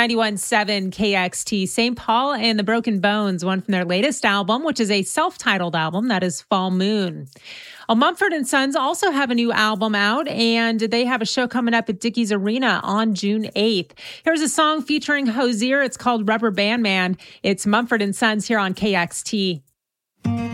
91.7 KXT. St. Paul and the Broken Bones, one from their latest album, which is a self-titled album, that is Fall Moon. Well, Mumford & Sons also have a new album out, and they have a show coming up at Dickies Arena on June 8th. Here's a song featuring Hozier. It's called Rubber Band Man. It's Mumford & Sons here on KXT.